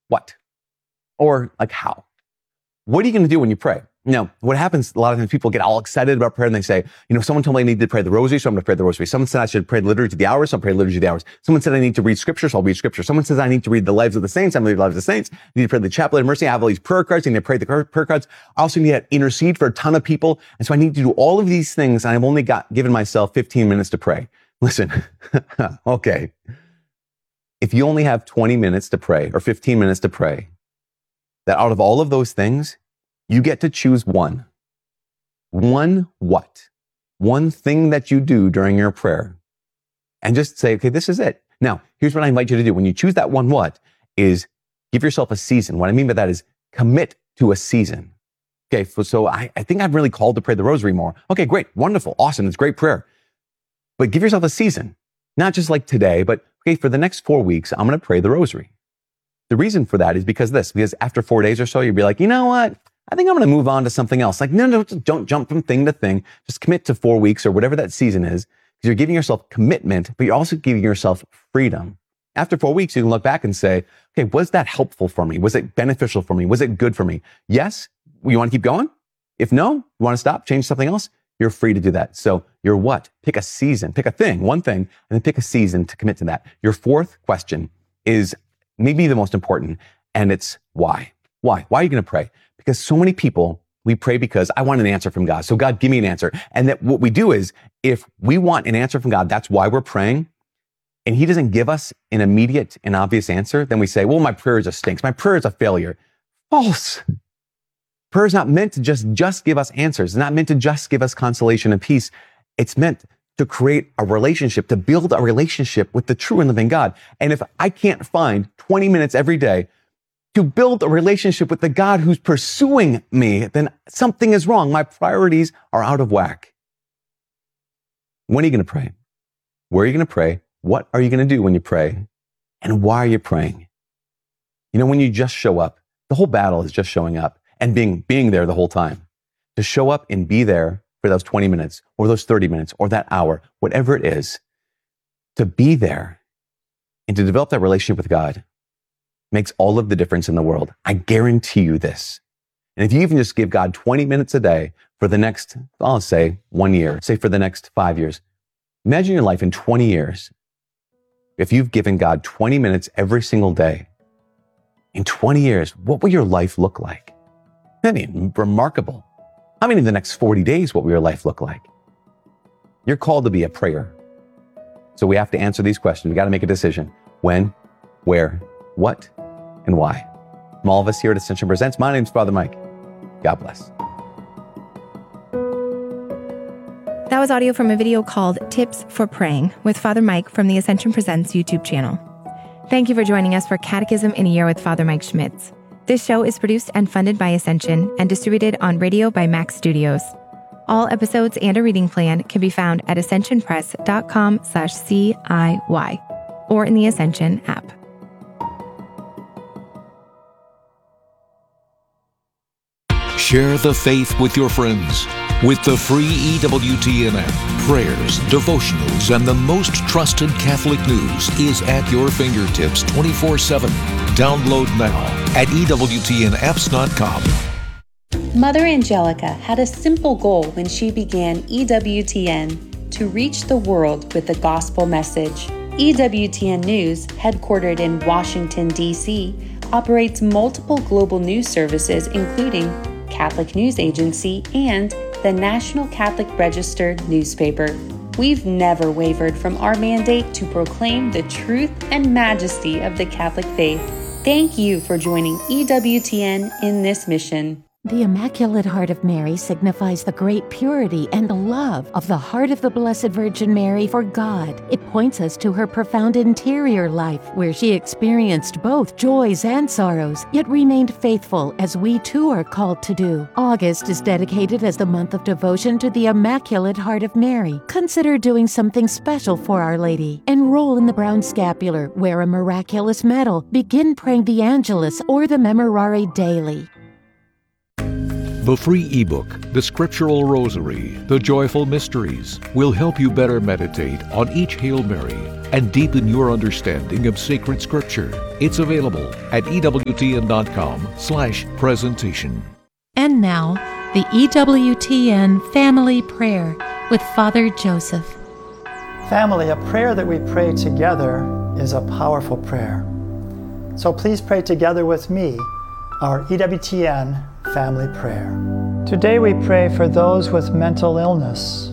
what? Or like how? What are you going to do when you pray? What happens, a lot of times people get all excited about prayer and they say, someone told me I need to pray the rosary, so I'm going to pray the rosary. Someone said I should pray the liturgy of the hours, so I'm praying liturgy of the hours. Someone said I need to read scripture, so I'll read scripture. Someone says I need to read the lives of the saints, I'm going to read the lives of the saints. I need to pray the chaplet of mercy. I have all these prayer cards. I need to pray the prayer cards. I also need to intercede for a ton of people. And so I need to do all of these things. And I've only given myself 15 minutes to pray. Listen, okay. If you only have 20 minutes to pray or 15 minutes to pray, that out of all of those things, you get to choose one. One what? One thing that you do during your prayer. And just say, okay, this is it. Now, here's what I invite you to do. When you choose that one what, is give yourself a season. What I mean by that is commit to a season. Okay, so I think I'm really called to pray the rosary more. Okay, great, wonderful, awesome, it's great prayer. But give yourself a season. Not just like today, but okay, for the next 4 weeks, I'm going to pray the rosary. The reason for that is because after 4 days or so, you'll be like, you know what? I think I'm going to move on to something else. Like, no, don't jump from thing to thing. Just commit to 4 weeks or whatever that season is, because you're giving yourself commitment, but you're also giving yourself freedom. After 4 weeks, you can look back and say, okay, was that helpful for me? Was it beneficial for me? Was it good for me? Yes. You want to keep going? If no, you want to stop, change something else, you're free to do that. So your what? Pick a season, pick a thing, one thing, and then pick a season to commit to that. Your fourth question is maybe the most important, and it's why? Why? Why are you going to pray? Because so many people, we pray because I want an answer from God. So God, give me an answer. And that what we do is, if we want an answer from God, that's why we're praying, and he doesn't give us an immediate and obvious answer, then we say, well, my prayer just stinks. My prayer is a failure. False. Prayer is not meant to just give us answers. It's not meant to just give us consolation and peace. It's meant to create a relationship, to build a relationship with the true and living God. And if I can't find 20 minutes every day to build a relationship with the God who's pursuing me, then something is wrong. My priorities are out of whack. When are you going to pray? Where are you going to pray? What are you going to do when you pray? And why are you praying? When you just show up, the whole battle is just showing up and being there the whole time. To show up and be there for those 20 minutes or those 30 minutes or that hour, whatever it is, to be there and to develop that relationship with God makes all of the difference in the world. I guarantee you this. And if you even just give God 20 minutes a day for the next, I'll say 1 year, say for the next 5 years, imagine your life in 20 years. If you've given God 20 minutes every single day, in 20 years, what will your life look like? I mean, remarkable. I mean, in the next 40 days, what will your life look like? You're called to be a prayer. So we have to answer these questions. We got to make a decision. When, where, what, and why. From all of us here at Ascension Presents, my name's Father Mike. God bless. That was audio from a video called Tips for Praying with Father Mike from the Ascension Presents YouTube channel. Thank you for joining us for Catechism in a Year with Father Mike Schmitz. This show is produced and funded by Ascension and distributed on radio by Max Studios. All episodes and a reading plan can be found at ascensionpress.com/CIY or in the Ascension app. Share the faith with your friends with the free EWTN app. Prayers, devotionals, and the most trusted Catholic news is at your fingertips 24/7. Download now at EWTNapps.com. Mother Angelica had a simple goal when she began EWTN: to reach the world with the gospel message. EWTN News, headquartered in Washington, D.C., operates multiple global news services, including Catholic News Agency and the National Catholic Register newspaper. We've never wavered from our mandate to proclaim the truth and majesty of the Catholic faith. Thank you for joining EWTN in this mission. The Immaculate Heart of Mary signifies the great purity and love of the heart of the Blessed Virgin Mary for God. It points us to her profound interior life, where she experienced both joys and sorrows, yet remained faithful, as we too are called to do. August is dedicated as the month of devotion to the Immaculate Heart of Mary. Consider doing something special for Our Lady. Enroll in the Brown Scapular, wear a miraculous medal, begin praying the Angelus or the Memorare daily. The free ebook, The Scriptural Rosary, The Joyful Mysteries, will help you better meditate on each Hail Mary and deepen your understanding of sacred Scripture. It's available at EWTN.com/presentation. And now, the EWTN Family Prayer with Father Joseph. Family, a prayer that we pray together is a powerful prayer. So please pray together with me our EWTN Family Prayer. Today we pray for those with mental illness.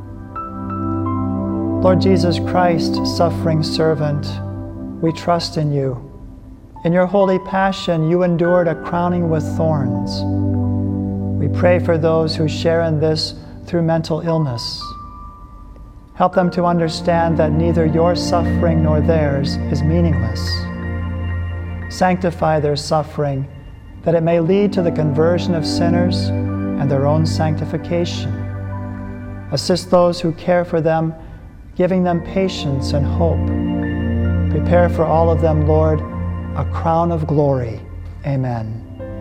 Lord Jesus Christ, suffering servant, we trust in you. In your holy passion, you endured a crowning with thorns. We pray for those who share in this through mental illness. Help them to understand that neither your suffering nor theirs is meaningless. Sanctify their suffering, that it may lead to the conversion of sinners and their own sanctification. Assist those who care for them, giving them patience and hope. Prepare for all of them, Lord, a crown of glory. Amen.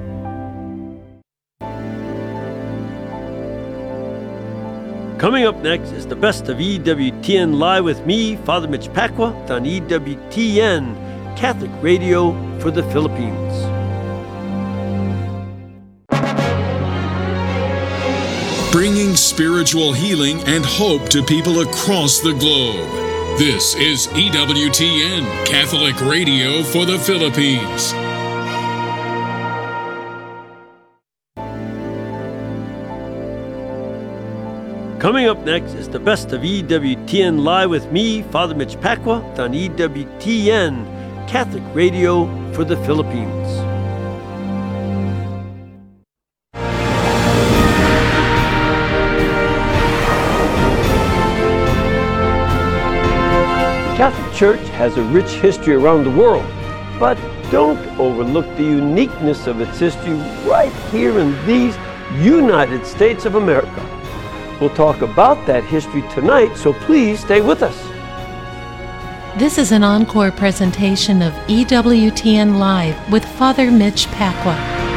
Coming up next is the best of EWTN Live with me, Father Mitch Pacwa, on EWTN, Catholic Radio for the Philippines. Bringing spiritual healing and hope to people across the globe. This is EWTN, Catholic Radio for the Philippines. Coming up next is the best of EWTN Live with me, Father Mitch Pacwa, on EWTN, Catholic Radio for the Philippines. The Catholic Church has a rich history around the world, but don't overlook the uniqueness of its history right here in these United States of America. We'll talk about that history tonight, so please stay with us. This is an encore presentation of EWTN Live with Father Mitch Pacwa.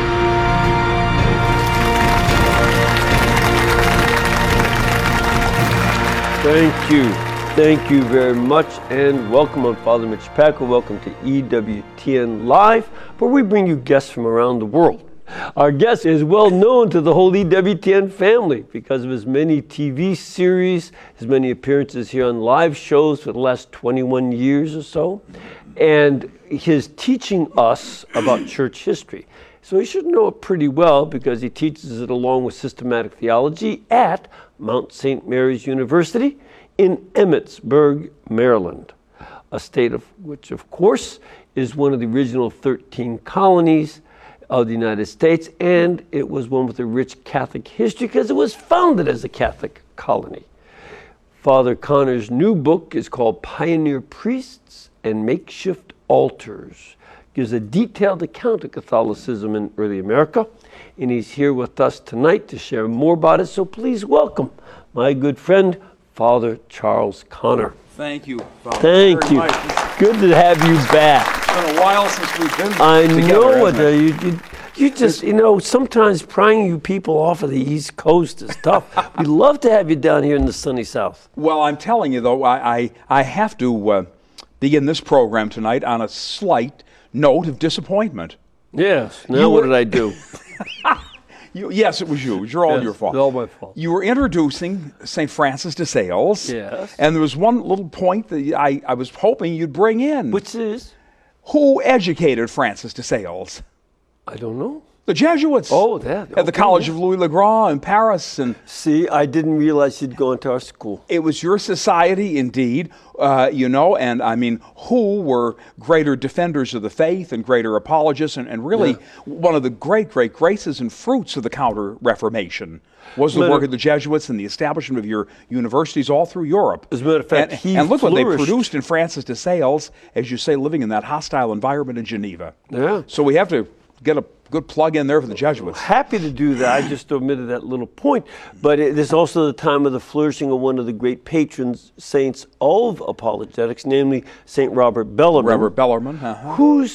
Thank you. Thank you very much, and welcome. I'm Father Mitch Pacwa. Welcome to EWTN Live, where we bring you guests from around the world. Our guest is well known to the whole EWTN family because of his many TV series, his many appearances here on live shows for the last 21 years or so, and his teaching us about church history. So you should know it pretty well because he teaches it along with systematic theology at Mount St. Mary's University in Emmitsburg, Maryland, a state of which, of course, is one of the original 13 colonies of the United States, and it was one with a rich Catholic history because it was founded as a Catholic colony. Father Connor's new book is called Pioneer Priests and Makeshift Altars. It gives a detailed account of Catholicism in early America, and he's here with us tonight to share more about it. So please welcome my good friend, Father Charles Connor. Thank you, Father. Thank you. Good to have you back. It's been a while since we've been I together. know it. You just, sometimes prying you people off of the East Coast is tough. We'd love to have you down here in the sunny South. Well, I'm telling you, though, I have to begin this program tonight on a slight note of disappointment. Yes. Now what did I do? Yes, it was you. It was all your fault. It's all my fault. You were introducing St. Francis de Sales. Yes. And there was one little point that I was hoping you'd bring in. Which is? Who educated Francis de Sales? I don't know. The Jesuits. Oh, that. At the College of Louis le Grand in Paris. And see, I didn't realize you'd go into our school. It was your society, indeed, and I mean, who were greater defenders of the faith and greater apologists, and really one of the great graces and fruits of the Counter-Reformation was the work of the Jesuits and the establishment of your universities all through Europe. As a matter of fact, and look what they produced in Francis de Sales, as you say, living in that hostile environment in Geneva. Yeah. So we have to get a good plug in there for the Jesuits. Happy to do that. I just omitted that little point. But it is also the time of the flourishing of one of the great patrons saints of apologetics, namely St. Robert Bellarmine. Robert Bellarmine, whose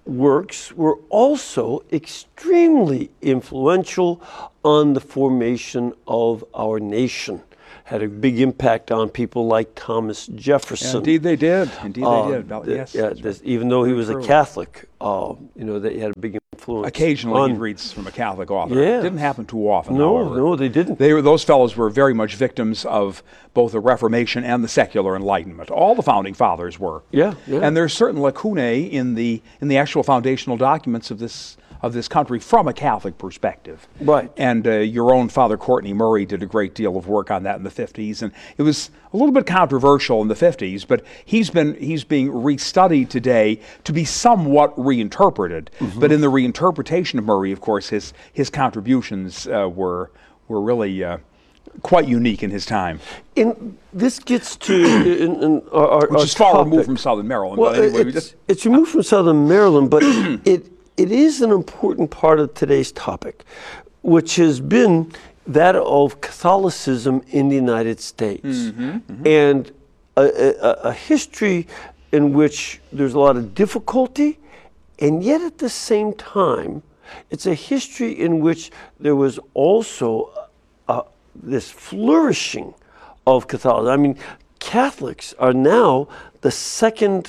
works were also extremely influential on the formation of our nation. Had a big impact on people like Thomas Jefferson. Yeah, indeed they did. Indeed they did. Yes. Even though he was a Catholic, they had a big influence. Occasionally he reads from a Catholic author. Yeah. It didn't happen too often, No, however. no, they didn't. Those fellows were very much victims of both the Reformation and the secular Enlightenment. All the founding fathers were. Yeah. And there's certain lacunae in the actual foundational documents of this country from a Catholic perspective. Right. And your own Father Courtney Murray did a great deal of work on that in the 50s, and it was a little bit controversial in the 50s, but he's being restudied today to be somewhat reinterpreted. Mm-hmm. But in the reinterpretation of Murray, of course, his contributions were really quite unique in his time. And this gets to which is far topic. removed from Southern Maryland. Well, but anyway, it's removed from Southern Maryland, but it is an important part of today's topic, which has been that of Catholicism in the United States. And a history in which there's a lot of difficulty, and yet at the same time, it's a history in which there was also this flourishing of Catholicism. I mean, Catholics are now the second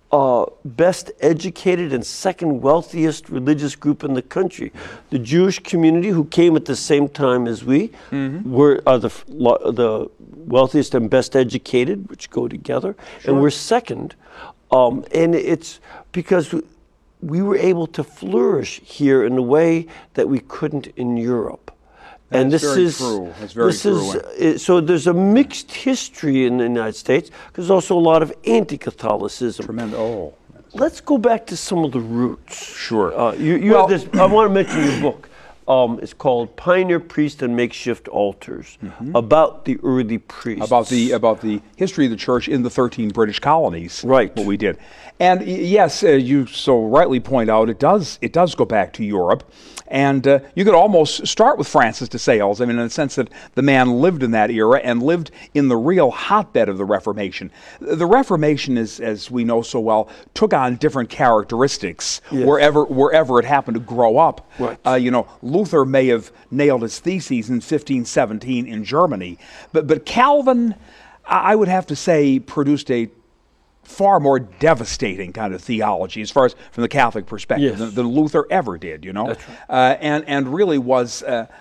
best educated and second wealthiest religious group in the country. The Jewish community, who came at the same time as we, are the wealthiest and best educated, which go together, and we're second. And it's because we were able to flourish here in a way that we couldn't in Europe. And That's this very is true. That's very true. So there's a mixed history in the United States. There's also a lot of anti-Catholicism. Tremendous. Oh. Let's go back to some of the roots. Sure. You have this. I want to mention your book. It's called Pioneer Priest and Makeshift Altars, about the early priests. About the history of the church in the 13 British colonies. Right. What we did. And yes, you so rightly point out, it does go back to Europe. And you could almost start with Francis de Sales, I mean, in the sense that the man lived in that era and lived in the real hotbed of the Reformation. The Reformation, as we know so well, took on different characteristics wherever it happened to grow up. Right. Luther may have nailed his theses in 1517 in Germany, but Calvin, I would have to say, produced a far more devastating kind of theology as far as from the Catholic perspective than Luther ever did, That's right. And really was,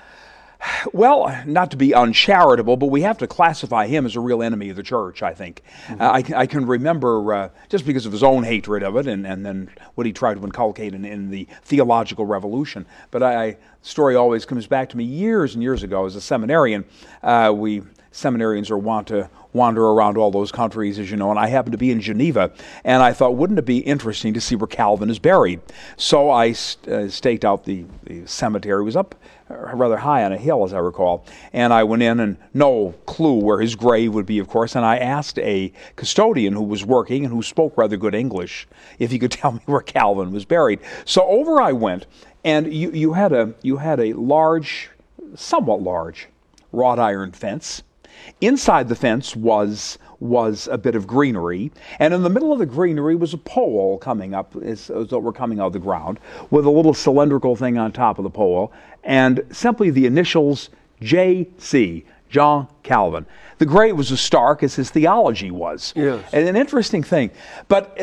not to be uncharitable, but we have to classify him as a real enemy of the church, I think. I can remember, just because of his own hatred of it and then what he tried to inculcate in the theological revolution, but the story always comes back to me years and years ago as a seminarian. We seminarians are wont to wander around all those countries, as you know, and I happened to be in Geneva, and I thought, wouldn't it be interesting to see where Calvin is buried? So I staked out the cemetery. It was up rather high on a hill, as I recall, and I went in, and no clue where his grave would be, of course, and I asked a custodian who was working and who spoke rather good English if he could tell me where Calvin was buried. So over I went, and you had a large, somewhat large, wrought iron fence. Inside the fence was a bit of greenery, and in the middle of the greenery was a pole coming up, as though we're coming out of the ground, with a little cylindrical thing on top of the pole, and simply the initials J.C., John Calvin. The grave was as stark as his theology was. Yes. And an interesting thing. But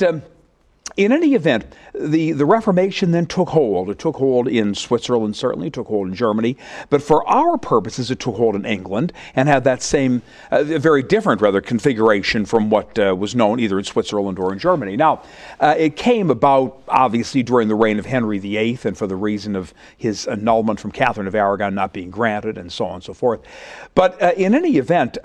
in any event, the Reformation then took hold. It took hold in Switzerland, certainly. It took hold in Germany. But for our purposes, it took hold in England and had that same, very different, rather, configuration from what was known either in Switzerland or in Germany. Now, it came about, obviously, during the reign of Henry VIII and for the reason of his annulment from Catherine of Aragon not being granted and so on and so forth. But in any event,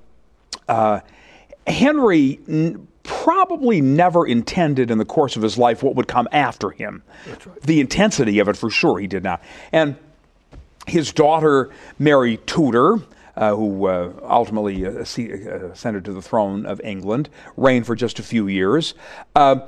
Henry probably never intended in the course of his life what would come after him. That's right. The intensity of it, for sure, he did not. And his daughter, Mary Tudor, who ultimately ascended to the throne of England, reigned for just a few years.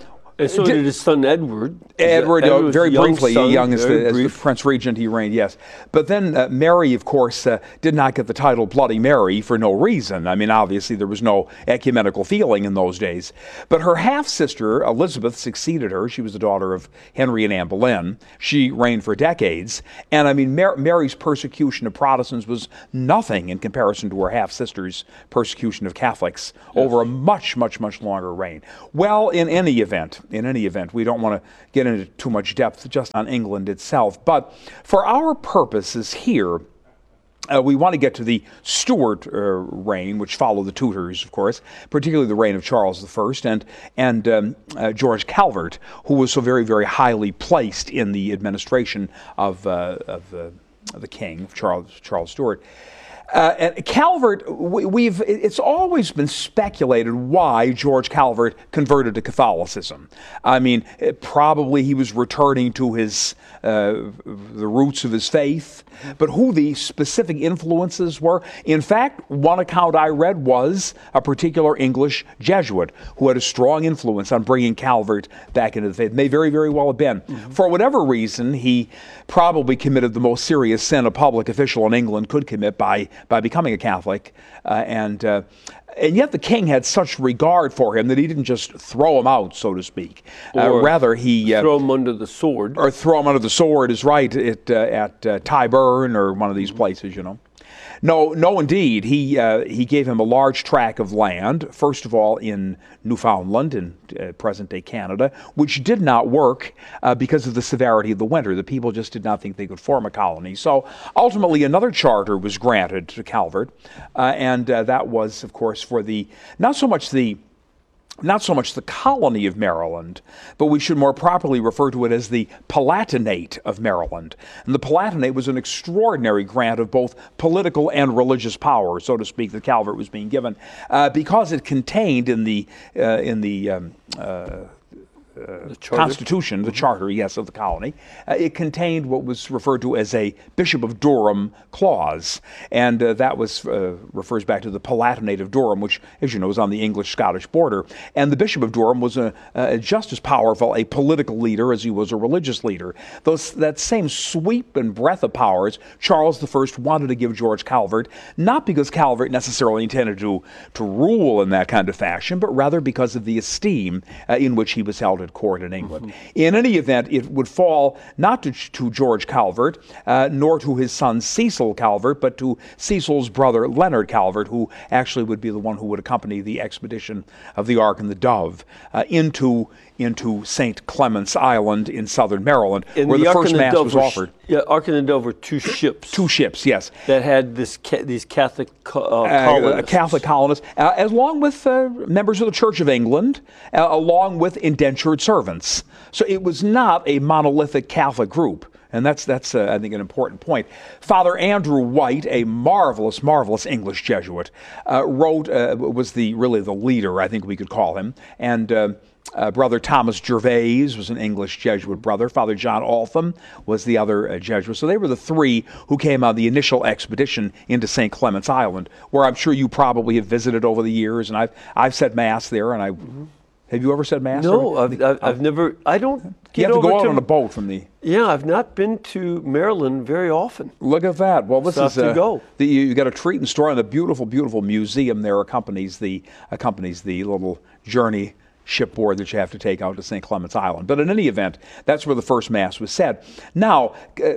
And so did his son Edward. Edward, very briefly, young as the Prince Regent, he reigned, yes. But then Mary, of course, did not get the title Bloody Mary for no reason. I mean, obviously, there was no ecumenical feeling in those days. But her half-sister, Elizabeth, succeeded her. She was the daughter of Henry and Anne Boleyn. She reigned for decades. And, I mean, Mary's persecution of Protestants was nothing in comparison to her half-sister's persecution of Catholics over a much, much, much longer reign. Well, in any event, we don't want to get into too much depth just on England itself. But for our purposes here, we want to get to the Stuart reign, which followed the Tudors, of course, particularly the reign of Charles I and George Calvert, who was so very, very highly placed in the administration of the king, Charles Stuart. And Calvert, it's always been speculated why George Calvert converted to Catholicism. I mean, probably he was returning to the roots of his faith, but who the specific influences were. In fact, one account I read was a particular English Jesuit who had a strong influence on bringing Calvert back into the faith. May very, very well have been. For whatever reason, he probably committed the most serious sin a public official in England could commit by becoming a Catholic, and yet the king had such regard for him that he didn't just throw him out, so to speak. Rather, he throw him under the sword. Or throw him under the sword is right at Tyburn or one of these places, you know. No, indeed. He gave him a large tract of land, first of all in Newfoundland, in present-day Canada, which did not work because of the severity of the winter. The people just did not think they could form a colony. So ultimately, another charter was granted to Calvert, and that was, of course, for not so much the colony of Maryland, but we should more properly refer to it as the Palatinate of Maryland. And the Palatinate was an extraordinary grant of both political and religious power, so to speak, that Calvert was being given, because it contained in the Constitution, the charter, yes, of the colony, it contained what was referred to as a Bishop of Durham clause, and that refers back to the Palatinate of Durham, which, as you know, is on the English-Scottish border. And the Bishop of Durham was just as powerful a political leader as he was a religious leader. That same sweep and breadth of powers, Charles I wanted to give George Calvert, not because Calvert necessarily intended to rule in that kind of fashion, but rather because of the esteem in which he was held at court in England. In any event, it would fall not to George Calvert, nor to his son Cecil Calvert, but to Cecil's brother Leonard Calvert, who actually would be the one who would accompany the expedition of the Ark and the Dove into St. Clement's Island in southern Maryland, where the first Mass was offered. Yeah, Ark and the Dove were two ships. Two ships, yes. That had these Catholic colonists. Catholic colonists, along with members of the Church of England, along with indentured servants. So it was not a monolithic Catholic group. And that's I think, an important point. Father Andrew White, a marvelous, marvelous English Jesuit, was really the leader, I think we could call him. And Brother Thomas Gervais was an English Jesuit brother. Father John Altham was the other Jesuit. So they were the three who came on the initial expedition into St. Clement's Island, where I'm sure you probably have visited over the years. And I've said Mass there, and have you ever said Mass? No, I've never. I don't. You have to go out on a boat from the. Yeah, I've not been to Maryland very often. Look at that. Well, this is to go. You got a treat in store, and the beautiful, beautiful museum there accompanies the little journey shipboard that you have to take out to St. Clement's Island. But in any event, that's where the first Mass was said. Now,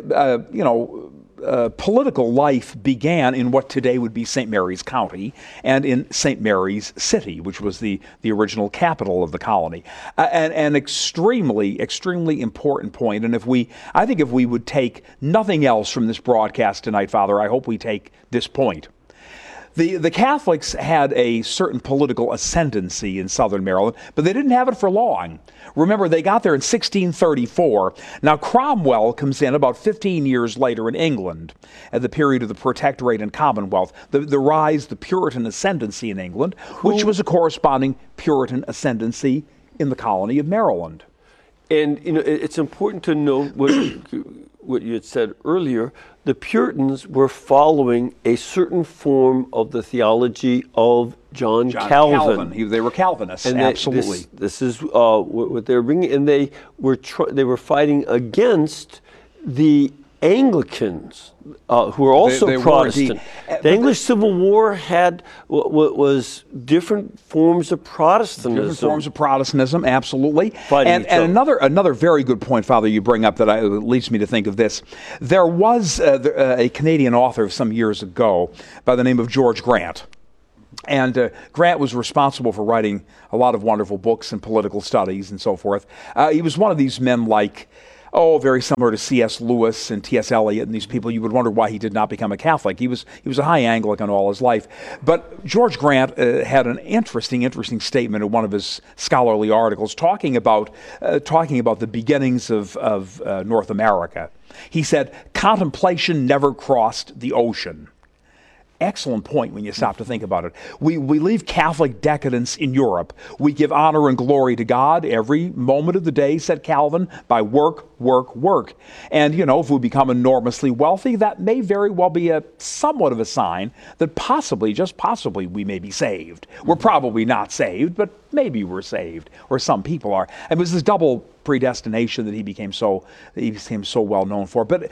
political life began in what today would be St. Mary's County and in St. Mary's City, which was the original capital of the colony. An extremely, extremely important point. And I think if we would take nothing else from this broadcast tonight, Father, I hope we take this point. The Catholics had a certain political ascendancy in southern Maryland, but they didn't have it for long. Remember, they got there in 1634. Now, Cromwell comes in about 15 years later in England, at the period of the Protectorate and Commonwealth, the Puritan ascendancy in England, which was a corresponding Puritan ascendancy in the colony of Maryland. And, it's important to know what you had said earlier, the Puritans were following a certain form of the theology of John Calvin. They were Calvinists, and absolutely. This is what they were bringing, and they were fighting against the Anglicans, who were also they Protestant. The English Civil War had was different forms of Protestantism. Different forms of Protestantism, absolutely. And another very good point, Father, you bring up that leads me to think of this. There was a Canadian author some years ago by the name of George Grant. And Grant was responsible for writing a lot of wonderful books and political studies and so forth. He was one of these men like, very similar to C.S. Lewis and T.S. Eliot and these people. You would wonder why he did not become a Catholic. He was a high Anglican all his life. But George Grant had an interesting statement in one of his scholarly articles talking about the beginnings of North America. He said, "Contemplation never crossed the ocean." Excellent point when you stop to think about it. We leave Catholic decadence in Europe. We give honor and glory to God every moment of the day, said Calvin, by work, work, work. And, if we become enormously wealthy, that may very well be somewhat of a sign that possibly, just possibly, we may be saved. We're probably not saved, but maybe we're saved, or some people are. It was this double predestination that he became so well known for. But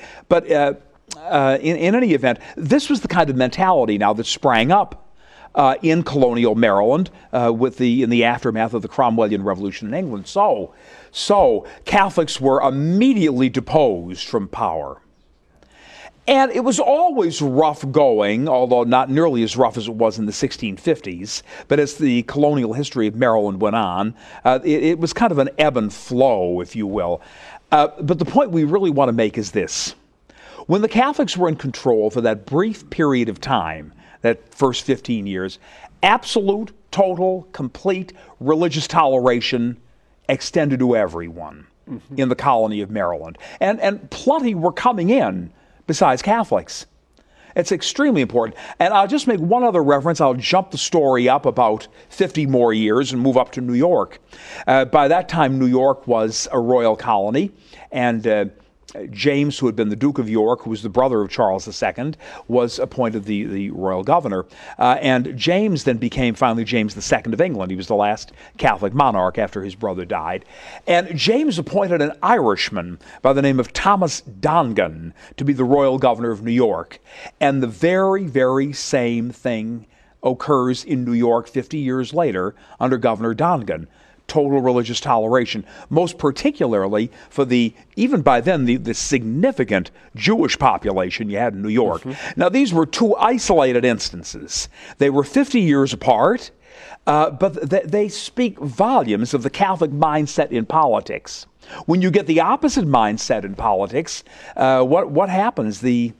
in any event, this was the kind of mentality now that sprang up in colonial Maryland in the aftermath of the Cromwellian Revolution in England. So Catholics were immediately deposed from power. And it was always rough going, although not nearly as rough as it was in the 1650s. But as the colonial history of Maryland went on, it was kind of an ebb and flow, if you will. But the point we really want to make is this. When the Catholics were in control for that brief period of time, that first 15 years, absolute, total, complete religious toleration extended to everyone in the colony of Maryland. And plenty were coming in besides Catholics. It's extremely important. And I'll just make one other reference. I'll jump the story up about 50 more years and move up to New York. By that time, New York was a royal colony, and James, who had been the Duke of York, who was the brother of Charles II, was appointed the royal governor. And James then became finally James II of England. He was the last Catholic monarch after his brother died. And James appointed an Irishman by the name of Thomas Dongan to be the royal governor of New York. And the very, very same thing occurs in New York 50 years later under Governor Dongan. Total religious toleration, most particularly for even by then, the significant Jewish population you had in New York. Now, these were two isolated instances. They were 50 years apart, but they speak volumes of the Catholic mindset in politics. When you get the opposite mindset in politics, what happens? The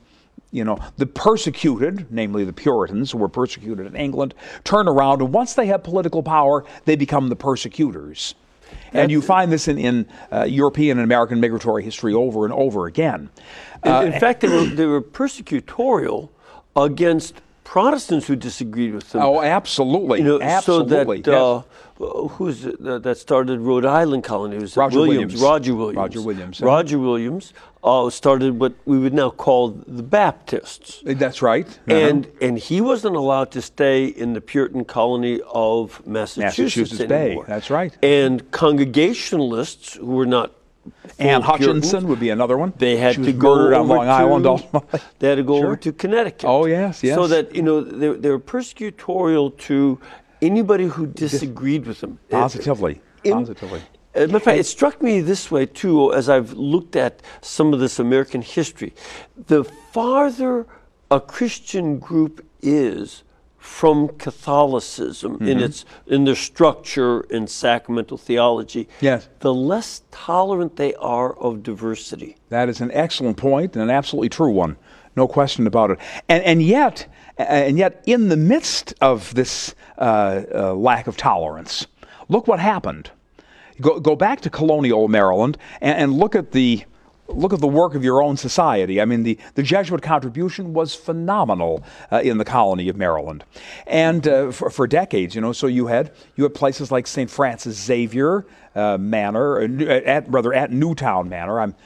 persecuted, namely the Puritans who were persecuted in England, turn around, and once they have political power, they become the persecutors. And you find this in European and American migratory history over and over again. In fact, they were persecutorial against Protestants who disagreed with them. Oh, absolutely. Absolutely. So that, who's that started Rhode Island colony? It was Roger Williams. Roger Williams started what we would now call the Baptists. That's right. And he wasn't allowed to stay in the Puritan colony of Massachusetts Bay. That's right. And Congregationalists who were not Anne Hutchinson would be another one. They had to go murdered on Long Island. They had to go over to Connecticut. Oh, yes. So that, they were persecutorial to anybody who disagreed with them. Positively. As a matter of fact, it struck me this way, too, as I've looked at some of this American history. The farther a Christian group is from Catholicism in their structure and sacramental theology, the less tolerant they are of diversity. That is an excellent point and an absolutely true one. No question about it. And yet, in the midst of this lack of tolerance, look what happened. Go back to colonial Maryland and look at the work of your own society. I mean, the Jesuit contribution was phenomenal in the colony of Maryland, and for decades, So you had places like St. Francis Xavier Manor, at Newtown Manor. I'm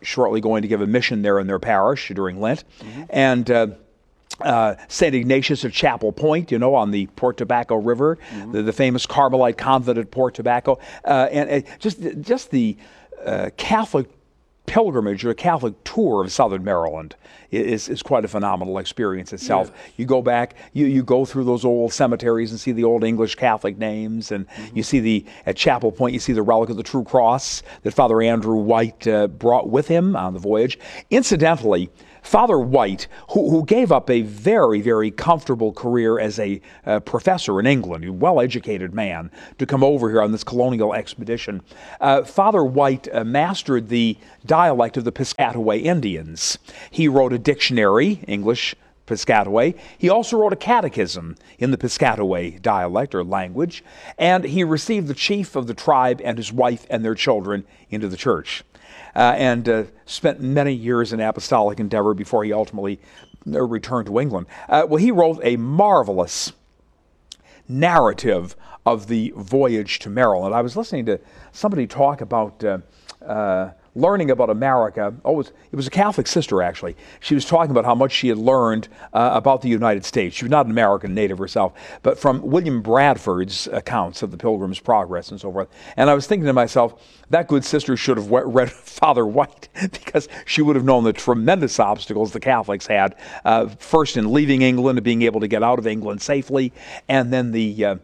shortly going to give a mission there in their parish during Lent. And St. Ignatius of Chapel Point, on the Port Tobacco River, the famous Carmelite convent at Port Tobacco, and just the Catholic pilgrimage or Catholic tour of Southern Maryland is quite a phenomenal experience itself. Yes. You go back, you go through those old cemeteries and see the old English Catholic names, and you see at Chapel Point, you see the relic of the True Cross that Father Andrew White brought with him on the voyage. Incidentally, Father White, who gave up a very, very comfortable career as a professor in England, a well-educated man, to come over here on this colonial expedition, Father White mastered the dialect of the Piscataway Indians. He wrote a dictionary, English Piscataway. He also wrote a catechism in the Piscataway dialect or language, and he received the chief of the tribe and his wife and their children into the church. And spent many years in apostolic endeavor before he ultimately returned to England. Well, he wrote a marvelous narrative of the voyage to Maryland. I was listening to somebody talk about learning about America. It was a Catholic sister, actually. She was talking about how much she had learned about the United States. She was not an American native herself, but from William Bradford's accounts of the Pilgrim's Progress and so forth. And I was thinking to myself, that good sister should have read Father White, because she would have known the tremendous obstacles the Catholics had, first in leaving England and being able to get out of England safely, and then the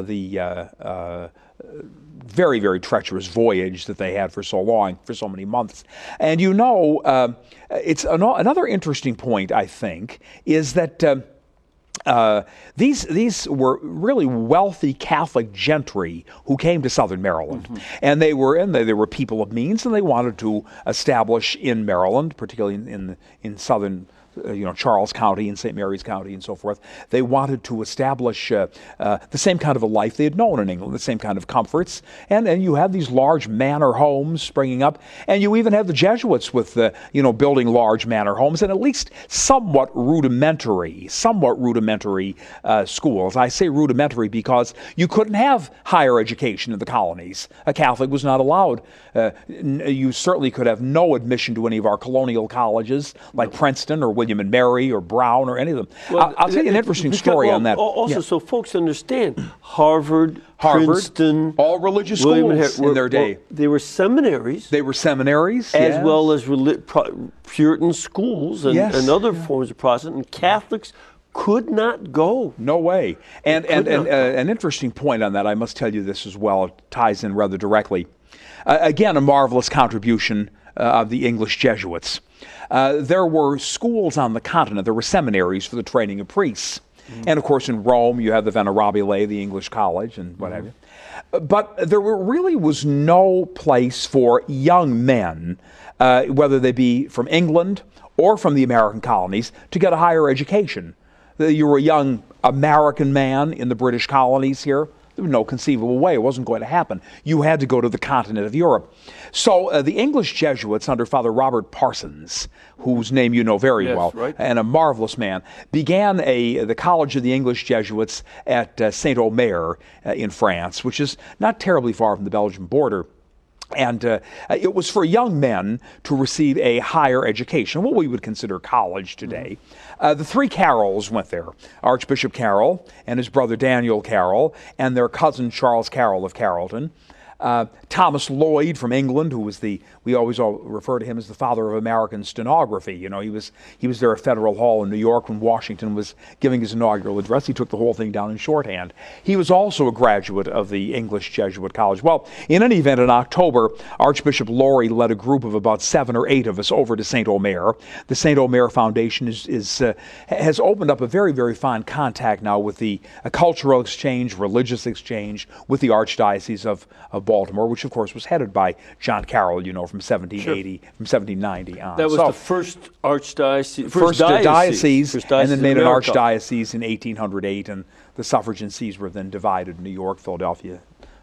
very, very treacherous voyage that they had for so long, for so many months. And it's another interesting point, I think, is that these were really wealthy Catholic gentry who came to Southern Maryland, and they were people of means, and they wanted to establish in Maryland, particularly in southern. Charles County and St. Mary's County and so forth. They wanted to establish the same kind of a life they had known in England, the same kind of comforts. And you have these large manor homes springing up, and you even have the Jesuits with building large manor homes and at least somewhat rudimentary schools. I say rudimentary because you couldn't have higher education in the colonies. A Catholic was not allowed. You certainly could have no admission to any of our colonial colleges like Princeton or William and Mary or Brown or any of them. Well, I'll tell you an interesting story on that. Also, so folks understand, Harvard, Princeton, all religious schools in their day. They were seminaries. As well as Puritan schools and other forms of Protestant. And Catholics could not go. No way. And an interesting point on that, I must tell you this as well, it ties in rather directly. Again, a marvelous contribution of the English Jesuits. There were schools on the continent. There were seminaries for the training of priests. And, of course, in Rome, you have the Venerabile, the English college, and what have you. But there really was no place for young men, whether they be from England or from the American colonies, to get a higher education. You were a young American man in the British colonies here. There was no conceivable way. It wasn't going to happen. You had to go to the continent of Europe. So the English Jesuits under Father Robert Parsons, whose name you know very well, right, and a marvelous man, began the College of the English Jesuits at Saint-Omer in France, which is not terribly far from the Belgian border. And it was for young men to receive a higher education, what we would consider college today. The three Carrolls went there, Archbishop Carroll and his brother Daniel Carroll and their cousin Charles Carroll of Carrollton. Thomas Lloyd from England, who was we always refer to him as the father of American stenography. He was there at Federal Hall in New York when Washington was giving his inaugural address. He took the whole thing down in shorthand. He was also a graduate of the English Jesuit College. Well, in any event, in October, Archbishop Laurie led a group of about 7 or 8 of us over to Saint-Omer. The Saint-Omer Foundation has opened up a very, very fine contact now with the cultural exchange, religious exchange with the Archdiocese of Baltimore, which of course was headed by John Carroll, from 1780, from 1790 on. That was the first archdiocese, first diocese, and then made an archdiocese in 1808, and the suffragan sees were then divided. New York, Philadelphia,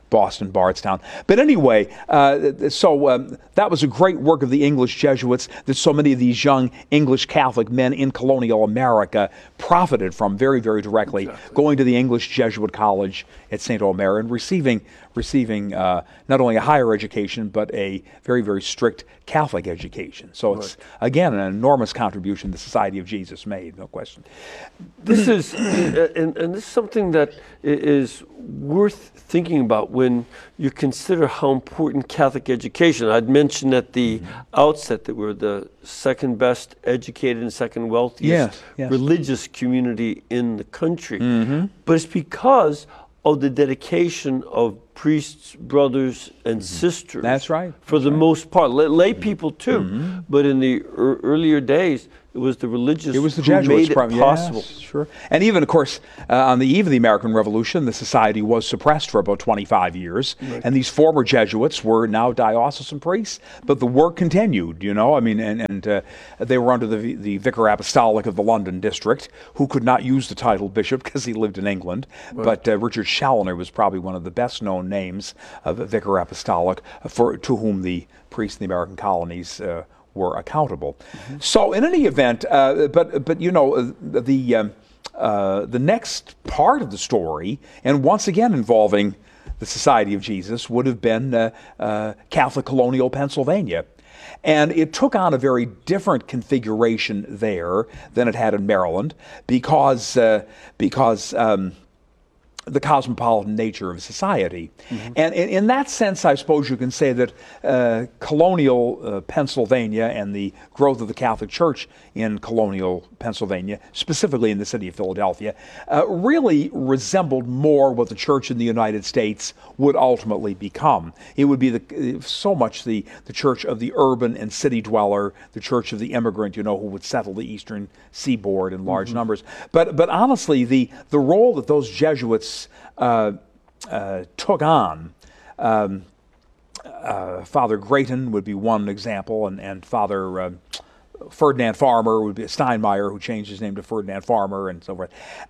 Boston, Bardstown. But anyway, that was a great work of the English Jesuits that so many of these young English Catholic men in colonial America profited from very, very directly, going to the English Jesuit College at St. Omer and receiving not only a higher education, but a very, very strict Catholic education. So it's, again, an enormous contribution the Society of Jesus made, no question. This is, and this is something that is worth thinking about when you consider how important Catholic education. I'd mentioned at the outset that we're the second best educated and second wealthiest religious community in the country. But it's because of the dedication of priests, brothers, and sisters. That's right. For the most part. Lay people too. But in the earlier days, it was the religious Jesuits who made it possible. Yes, sure. And even, of course, on the eve of the American Revolution, the society was suppressed for about 25 years. And these former Jesuits were now diocesan priests. But the work continued, you know. I mean, and they were under the Vicar Apostolic of the London district, who could not use the title bishop because he lived in England. But Richard Challoner was probably one of the best-known names of Vicar Apostolic to whom the priests in the American colonies were accountable. So in any event, but you know, the next part of the story, and once again involving the Society of Jesus, would have been Catholic colonial Pennsylvania. And it took on a very different configuration there than it had in Maryland because the cosmopolitan nature of society. And in that sense, I suppose you can say that colonial Pennsylvania and the growth of the Catholic Church in colonial Pennsylvania, specifically in the city of Philadelphia, really resembled more what the church in the United States would ultimately become. It would be so much the church of the urban and city dweller, the church of the immigrant, you know, who would settle the eastern seaboard in large numbers. But honestly, the role that those Jesuits took on, Father Grayton would be one example, and Father Ferdinand Farmer would be Steinmeier, who changed his name to Ferdinand Farmer, and so forth.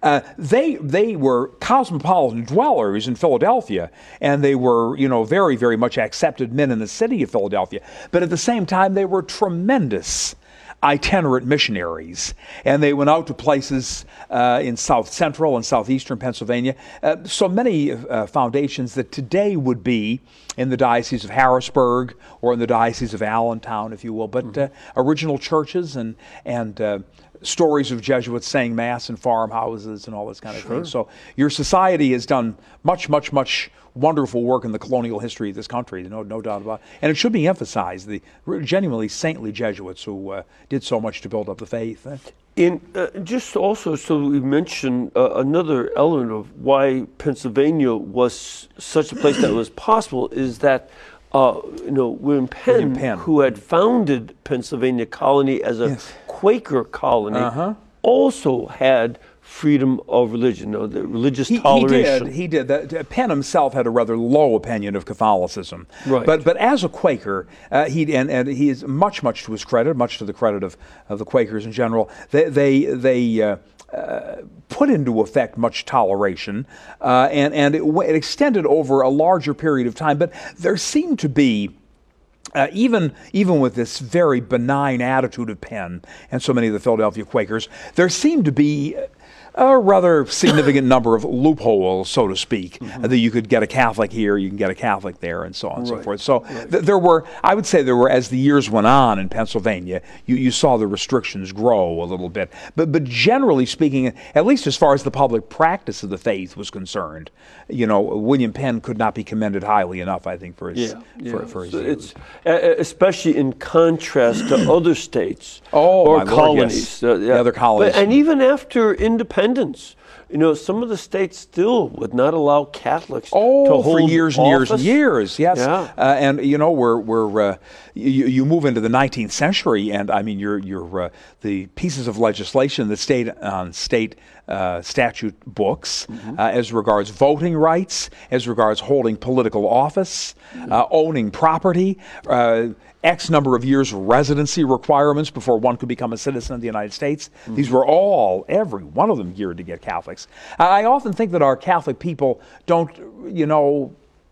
They were cosmopolitan dwellers in Philadelphia, and they were, you know, very, very much accepted men in the city of Philadelphia. But at the same time, they were tremendous itinerant missionaries, and they went out to places in south central and southeastern Pennsylvania. So many foundations that today would be in the Diocese of Harrisburg or in the Diocese of Allentown, if you will, but original churches and stories of Jesuits saying Mass in farmhouses and all this kind of thing. So your society has done much, much, much wonderful work in the colonial history of this country, no doubt about it. And it should be emphasized, the genuinely saintly Jesuits who did so much to build up the faith. In just also, so we mentioned another element of why Pennsylvania was such a place that was possible is that William Penn, who had founded Pennsylvania Colony as a Quaker colony, also had freedom of religion, the religious toleration. He did. Penn himself had a rather low opinion of Catholicism. Right. But as a Quaker, he is much to his credit, much to the credit of the Quakers in general. They put into effect much toleration, and it extended over a larger period of time. But there seemed to be, even with this very benign attitude of Penn and so many of the Philadelphia Quakers, there seemed to be a rather significant number of loopholes, so to speak, that you could get a Catholic here, you can get a Catholic there, and so on and so forth. So there were, I would say as the years went on in Pennsylvania, you saw the restrictions grow a little bit. But generally speaking, at least as far as the public practice of the faith was concerned, William Penn could not be commended highly enough, I think, for his views. It's especially in contrast to other states or colonies. The other colonies. And even after independence, some of the states still would not allow Catholics to hold for years and years and years. Yes, yeah. And you move into the 19th century, and I mean, the pieces of legislation that stayed on state statute books as regards voting rights, as regards holding political office, owning property. X number of years residency requirements before one could become a citizen of the United States. These were every one of them geared to get Catholics. I often think that our Catholic people don't,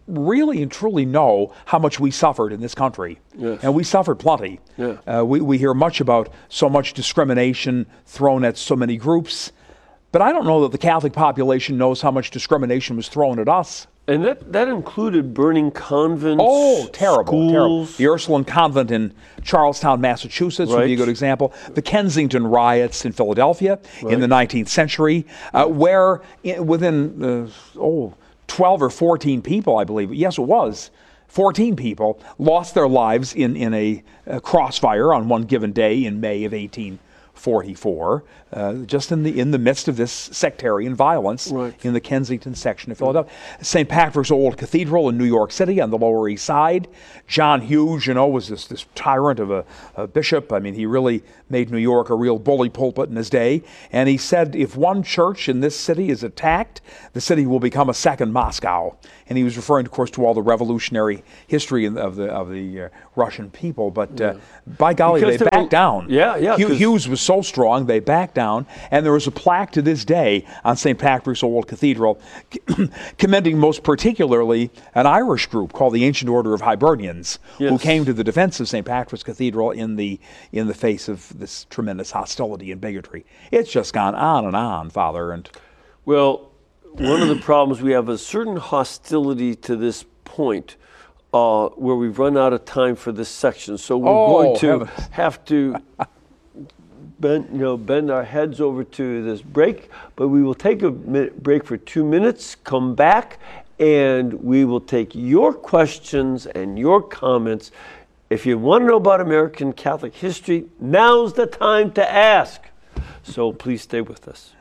really and truly know how much we suffered in this country. Yes. And we suffered plenty. Yeah. We hear much about so much discrimination thrown at so many groups, but I don't know that the Catholic population knows how much discrimination was thrown at us. And that included burning convents. Oh, terrible, terrible. schools. The Ursuline Convent in Charlestown, Massachusetts would be a Right. good example. The Kensington riots in Philadelphia in the 19th century, where within 12 or 14 people, I believe, yes, it was, 14 people lost their lives in a crossfire on one given day in May of 1844, just in the midst of this sectarian violence Right. in the Kensington section of Philadelphia. St. Patrick's Old Cathedral in New York City on the Lower East Side. John Hughes, was this tyrant of a bishop. I mean, he really made New York a real bully pulpit in his day. And he said, if one church in this city is attacked, the city will become a second Moscow. And he was referring, of course, to all the revolutionary history of the Russian people. But by golly, Because they they were- backed down. Yeah, 'cause- Hughes was so strong, they backed down. And there was a plaque to this day on St. Patrick's Old Cathedral commending most particularly an Irish group called the Ancient Order of Hibernians, who Yes. came to the defense of St. Patrick's Cathedral in the face of this tremendous hostility and bigotry. It's just gone on and on, Father. And Well, one of the problems we have a certain hostility to this point where we've run out of time for this section. So we're going to heavens. have to bend our heads over to this break, but we will take a break for 2 minutes, come back, and we will take your questions and your comments. If you want to know about American Catholic history, now's the time to ask. So please stay with us.